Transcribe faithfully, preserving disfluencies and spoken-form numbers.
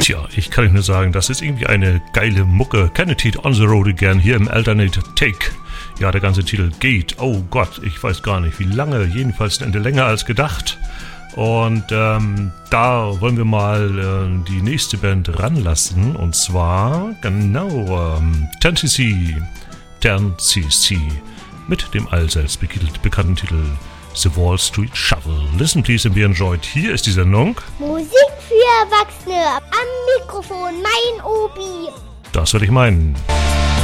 Tja, ich kann euch nur sagen, das ist irgendwie eine geile Mucke. Candidate on the Road Again hier im Alternate Take. Ja, der ganze Titel geht, oh Gott, ich weiß gar nicht wie lange, jedenfalls ein Ende länger als gedacht. Und ähm, da wollen wir mal äh, die nächste Band ranlassen. Und zwar, genau, ähm, ten C C. ten C C. Mit dem allseits bekannten Titel The Wall Street Shuffle. Listen please and be enjoyed. Hier ist die Sendung Musik für Erwachsene. Am Mikrofon mein Obi. Das würde ich meinen.